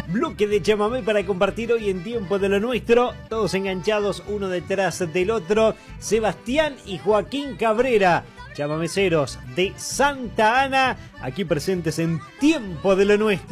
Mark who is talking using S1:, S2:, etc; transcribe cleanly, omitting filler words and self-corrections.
S1: bloque de chamamé para compartir hoy en Tiempo de lo Nuestro. Todos enganchados uno detrás del otro. Sebastián y Joaquín Cabrera, chamameceros de Santa Ana, aquí presentes en Tiempo de lo Nuestro.